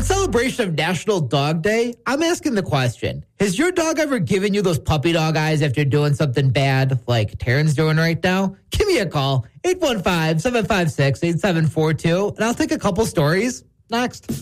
In celebration of National Dog Day, I'm asking the question, has your dog ever given you those puppy dog eyes after doing something bad like Taryn's doing right now? Give me a call, 815-756-8742, and I'll take a couple stories next.